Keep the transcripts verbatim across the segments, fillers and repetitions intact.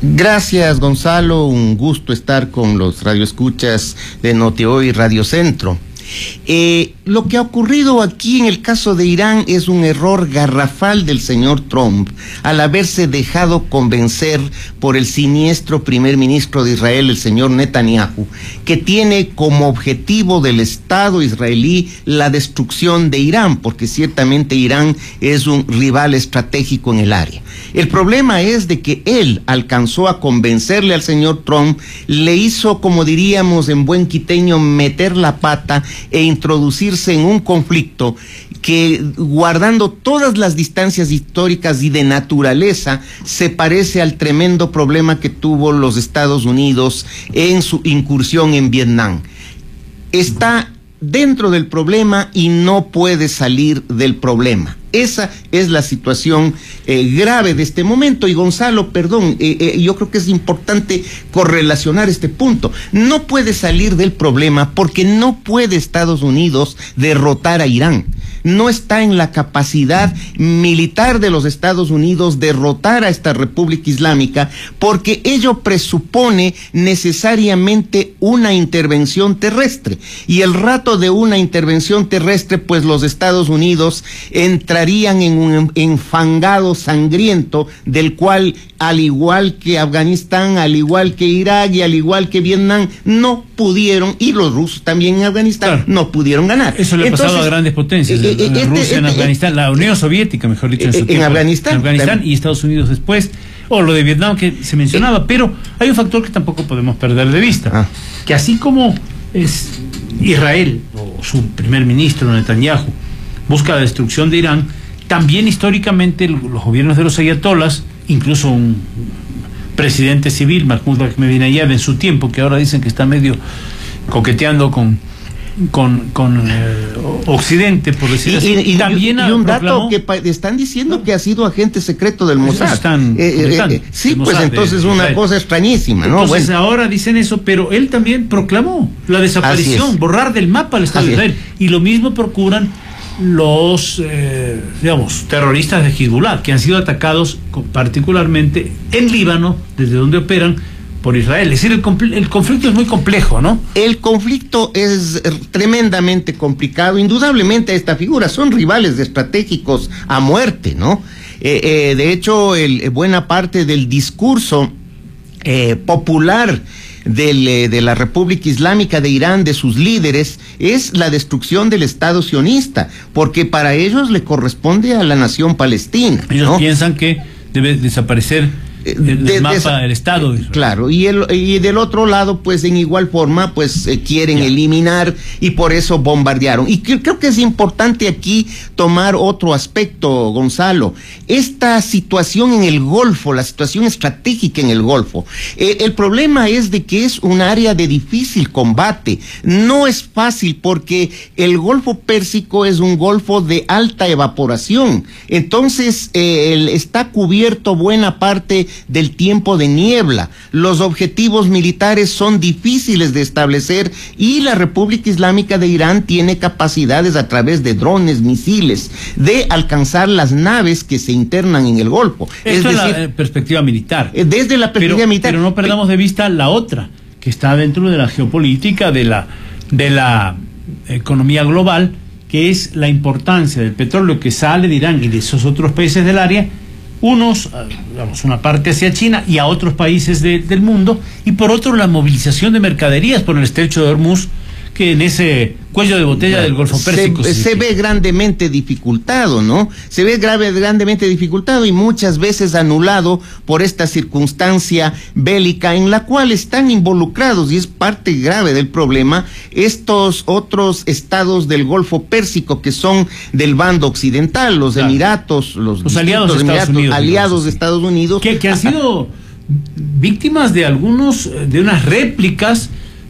Gracias, Gonzalo, un gusto estar con los radioescuchas de Notihoy Radio Centro. Eh, lo que ha ocurrido aquí en el caso de Irán es un error garrafal del señor Trump al haberse dejado convencer por el siniestro primer ministro de Israel, el señor Netanyahu, que tiene como objetivo del Estado israelí la destrucción de Irán, porque ciertamente Irán es un rival estratégico en el área. El problema es de que él alcanzó a convencerle al señor Trump, le hizo, como diríamos en buen quiteño, meter la pata e introducirse en un conflicto que, guardando todas las distancias históricas y de naturaleza, se parece al tremendo problema que tuvo los Estados Unidos en su incursión en Vietnam. Está dentro del problema y no puede salir del problema. Esa es la situación eh, grave de este momento. Y Gonzalo, perdón, eh, eh, yo creo que es importante correlacionar este punto. No puede salir del problema porque no puede Estados Unidos derrotar a Irán. No está en la capacidad militar de los Estados Unidos derrotar a esta República Islámica, porque ello presupone necesariamente una intervención terrestre. Y el rato de una intervención terrestre, pues los Estados Unidos entrarían en un enfangado sangriento del cual, al igual que Afganistán, al igual que Irak y al igual que Vietnam, no pudieron, y los rusos también en Afganistán, claro, no pudieron ganar. Eso le ha pasado a grandes potencias, eh, eh, este, Rusia en este, Afganistán, la Unión Soviética, mejor dicho, en, en, en Afganistán, en Afganistán y Estados Unidos después, o lo de Vietnam que se mencionaba, eh, pero hay un factor que tampoco podemos perder de vista, ah. que así como es Israel, o su primer ministro Netanyahu, busca la destrucción de Irán, también históricamente los gobiernos de los ayatolas, incluso un presidente civil, Mahmoud Ahmadinejad, en su tiempo, que ahora dicen que está medio coqueteando con con, con eh, Occidente, por decir así. Y, y, también y un dato que están diciendo no, que ha sido agente secreto del Mossad. Están eh, eh, eh, sí, pues Mossad, entonces es una cosa extrañísima, ¿no? Entonces bueno. ahora dicen eso, pero él también proclamó la desaparición, borrar del mapa al Estado de Israel. Y lo mismo procuran los, eh, digamos, terroristas de Hezbollah, que han sido atacados particularmente en Líbano, desde donde operan, por Israel. Es decir, el, el conflicto es muy complejo, ¿no? El conflicto es tremendamente complicado. Indudablemente esta figura son rivales estratégicos a muerte, ¿no? Eh, eh, de hecho, el, buena parte del discurso eh, popular Del, eh, de la República Islámica de Irán, de sus líderes, es la destrucción del Estado sionista, porque para ellos le corresponde a la nación palestina, ellos ¿no? piensan que debe desaparecer el de, mapa del Estado. Claro, y, el, y del otro lado, pues en igual forma, pues eh, quieren ya. eliminar, y por eso bombardearon. Y que, creo que es importante aquí tomar otro aspecto, Gonzalo. Esta situación en el Golfo, la situación estratégica en el Golfo, eh, el problema es de que es un área de difícil combate. No es fácil porque el Golfo Pérsico es un golfo de alta evaporación. Entonces, eh, el, está cubierto buena parte del tiempo de niebla. Los objetivos militares son difíciles de establecer y la República Islámica de Irán tiene capacidades a través de drones, misiles, de alcanzar las naves que se internan en el Golfo. Esto es decir, la perspectiva militar. Desde la perspectiva pero, militar. Pero no perdamos de vista la otra, que está dentro de la geopolítica, de la, de la economía global, que es la importancia del petróleo que sale de Irán y de esos otros países del área, unos, digamos, una parte hacia China y a otros países de, del mundo, y por otro la movilización de mercaderías por el estrecho de Hormuz, que en ese cuello de botella del Golfo Pérsico se, se ve grandemente dificultado, ¿no? Se ve grave, grandemente dificultado y muchas veces anulado por esta circunstancia bélica en la cual están involucrados, y es parte grave del problema, estos otros estados del Golfo Pérsico que son del bando occidental, los claro. Emiratos, los, los aliados de Estados Emiratos, Unidos, aliados digamos, de Estados Unidos, que, que han sido víctimas de algunos, de unas réplicas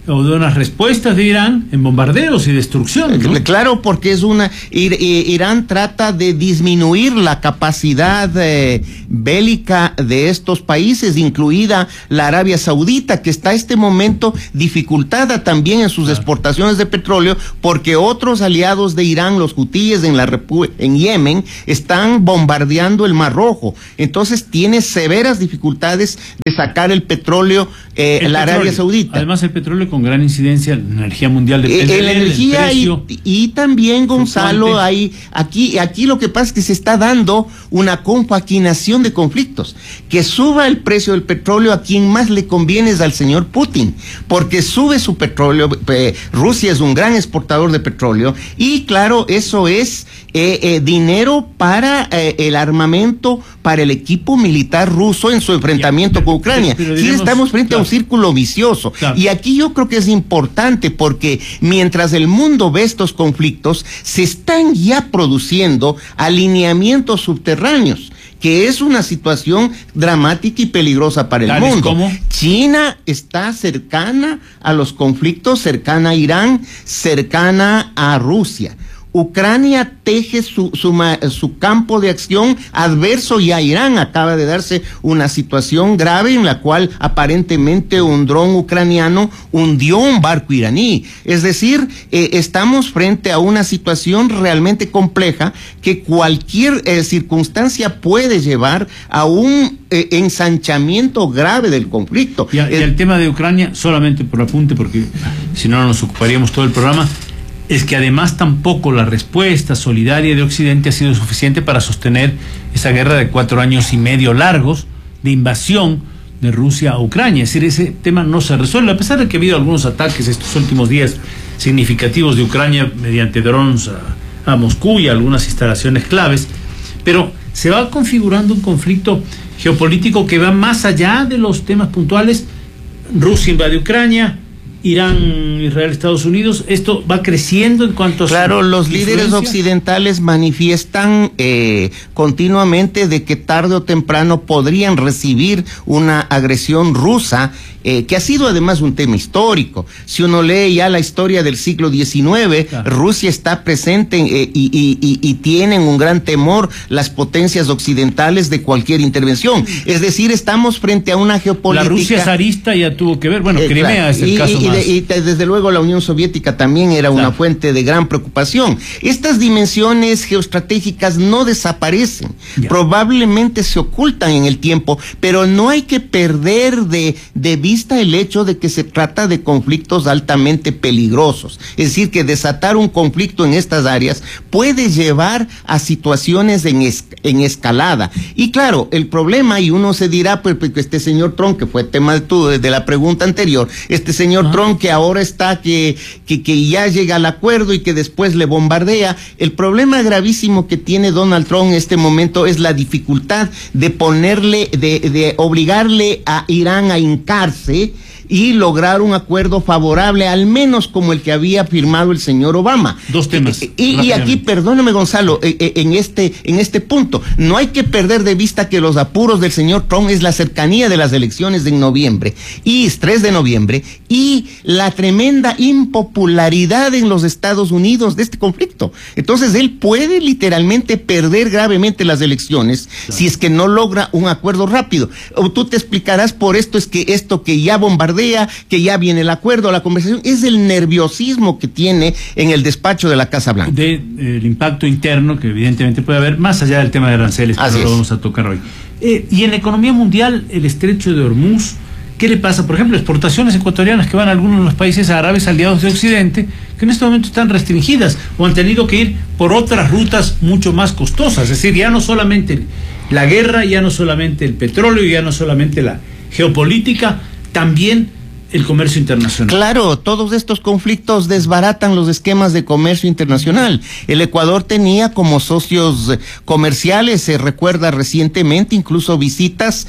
o de unas respuestas de Irán en bombardeos y destrucción, ¿no? Claro, porque es una Ir, Irán trata de disminuir la capacidad eh, bélica de estos países, incluida la Arabia Saudita, que está a este momento dificultada también en sus claro. exportaciones de petróleo, porque otros aliados de Irán, los hutíes en la Repu- en Yemen, están bombardeando el Mar Rojo. Entonces tiene severas dificultades de sacar el petróleo eh, el la petróleo. Arabia Saudita. Además, el petróleo con gran incidencia en la energía mundial depende en la energía y, y también, Gonzalo, hay aquí aquí lo que pasa es que se está dando una compaginación de conflictos. Que suba el precio del petróleo, a quien más le conviene es al señor Putin, porque sube su petróleo. eh, Rusia es un gran exportador de petróleo y claro, eso es eh, eh, dinero para eh, el armamento, para el equipo militar ruso en su enfrentamiento ya, con Ucrania. Pero, pero diremos, sí, estamos frente claro. a un círculo vicioso. Claro. Y aquí yo creo que es importante, porque mientras el mundo ve estos conflictos, se están ya produciendo alineamientos subterráneos, que es una situación dramática y peligrosa para el mundo. ¿Cómo? China está cercana a los conflictos, cercana a Irán, cercana a Rusia. Ucrania teje su, su, su campo de acción adverso y a Irán acaba de darse una situación grave en la cual aparentemente un dron ucraniano hundió un barco iraní. Es decir, eh, estamos frente a una situación realmente compleja que cualquier eh, circunstancia puede llevar a un eh, ensanchamiento grave del conflicto. Y, a, eh, y el tema de Ucrania, solamente por apunte, porque si no nos ocuparíamos todo el programa, es que además tampoco la respuesta solidaria de Occidente ha sido suficiente para sostener esa guerra de cuatro años y medio largos de invasión de Rusia a Ucrania. Es decir, ese tema no se resuelve, a pesar de que ha habido algunos ataques estos últimos días significativos de Ucrania mediante drones a, a Moscú y a algunas instalaciones claves, pero se va configurando un conflicto geopolítico que va más allá de los temas puntuales. Rusia invade Ucrania, Irán, Israel, Estados Unidos, esto va creciendo en cuanto a claro, los líderes occidentales manifiestan eh, continuamente de que tarde o temprano podrían recibir una agresión rusa, eh, que ha sido además un tema histórico. Si uno lee ya la historia del siglo diecinueve, claro. Rusia está presente en, eh, y, y, y, y tienen un gran temor las potencias occidentales de cualquier intervención. Es decir, estamos frente a una geopolítica. La Rusia zarista ya tuvo que ver, bueno, eh, Crimea claro. es el y, caso y, más. De, y desde luego la Unión Soviética también era claro. una fuente de gran preocupación. Estas dimensiones geoestratégicas no desaparecen, ya. probablemente se ocultan en el tiempo, pero no hay que perder de, de vista el hecho de que se trata de conflictos altamente peligrosos. Es decir, que desatar un conflicto en estas áreas puede llevar a situaciones en, es, en escalada. Y claro, el problema, y uno se dirá, pues, pues este señor Trump, que fue tema de, tu, de la pregunta anterior, este señor Trump que ahora está, que, que, que ya llega al acuerdo y que después le bombardea. El problema gravísimo que tiene Donald Trump en este momento es la dificultad de ponerle, de, de obligarle a Irán a hincarse y lograr un acuerdo favorable, al menos como el que había firmado el señor Obama. Dos temas. Y, y, y aquí, perdóname, Gonzalo, en este, en este punto, no hay que perder de vista que los apuros del señor Trump es la cercanía de las elecciones de noviembre, y tres de noviembre, y la tremenda impopularidad en los Estados Unidos de este conflicto. Entonces, él puede literalmente perder gravemente las elecciones, claro. si es que no logra un acuerdo rápido. O tú te explicarás, por esto es que esto que ya bombardea, que ya viene el acuerdo, la conversación, es el nerviosismo que tiene en el despacho de la Casa Blanca. De, eh, el impacto interno que evidentemente puede haber, más allá del tema de aranceles, que lo vamos a tocar hoy. Eh, y en la economía mundial, el estrecho de Hormuz, ¿qué le pasa? Por ejemplo, exportaciones ecuatorianas que van a algunos de los países árabes aliados de Occidente, que en este momento están restringidas o han tenido que ir por otras rutas mucho más costosas. Es decir, ya no solamente la guerra, ya no solamente el petróleo, ya no solamente la geopolítica, también el comercio internacional. Claro, todos estos conflictos desbaratan los esquemas de comercio internacional. El Ecuador tenía como socios comerciales, se recuerda recientemente, incluso visitas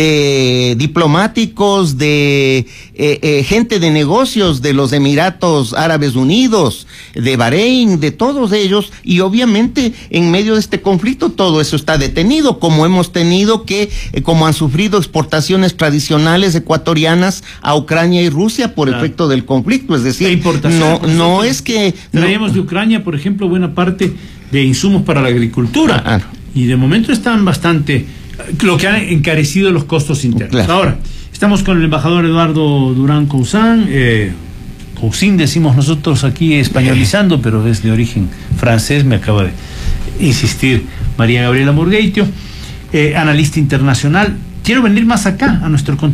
de diplomáticos, de eh, eh, gente de negocios de los Emiratos Árabes Unidos, de Bahrein, de todos ellos, y obviamente en medio de este conflicto todo eso está detenido, como hemos tenido que, eh, como han sufrido exportaciones tradicionales ecuatorianas a Ucrania y Rusia por claro. efecto del conflicto, es decir, no, no es que... Traíamos no, de Ucrania, por ejemplo, buena parte de insumos para la agricultura, claro. y de momento están bastante, lo que ha encarecido los costos internos. Claro. Ahora, estamos con el embajador Eduardo Durán Cousin, eh, Cousin decimos nosotros aquí españolizando, pero es de origen francés, me acaba de insistir María Gabriela Murgueitio, eh, analista internacional. Quiero venir más acá, a nuestro continente.